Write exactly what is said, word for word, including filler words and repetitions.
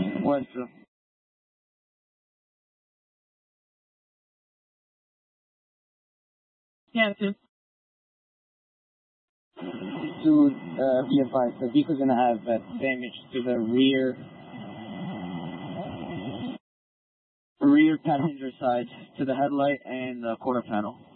What's up? Yeah, too. To uh, be advised, the vehicle's gonna have uh, damage to the rear rear passenger side, to the headlight and the quarter panel.